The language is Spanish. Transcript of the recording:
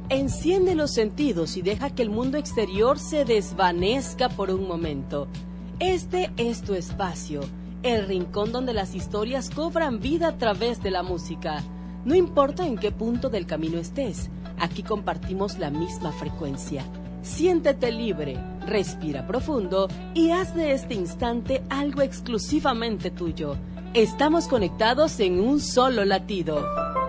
Enciende los sentidos y deja que el mundo exterior se desvanezca por un momento. Este es tu espacio, el rincón donde las historias cobran vida a través de la música. No importa en qué punto del camino estés, aquí compartimos la misma frecuencia. Siéntete libre, respira profundo y haz de este instante algo exclusivamente tuyo. Estamos conectados en un solo latido.